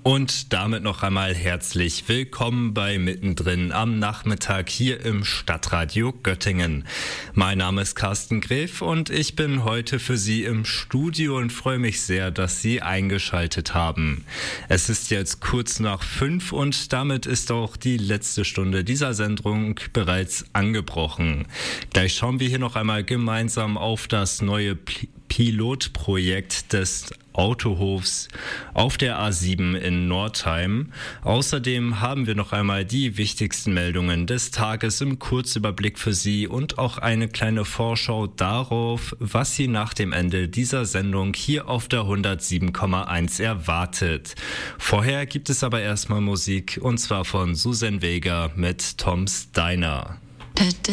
Und damit noch einmal herzlich willkommen bei Mittendrin am Nachmittag hier im Stadtradio Göttingen. Mein Name ist Carsten Gref und ich bin heute für Sie im Studio und freue mich sehr, dass Sie eingeschaltet haben. Es ist jetzt kurz nach 5 und damit ist auch die letzte Stunde dieser Sendung bereits angebrochen. Gleich schauen wir hier noch einmal gemeinsam auf das neue Pilotprojekt des Autohofs auf der A7 in Nordheim. Außerdem haben wir noch einmal die wichtigsten Meldungen des Tages im Kurzüberblick für Sie und auch eine kleine Vorschau darauf, was Sie nach dem Ende dieser Sendung hier auf der 107,1 erwartet. Vorher gibt es aber erstmal Musik und zwar von Susan Vega mit Tom Steiner.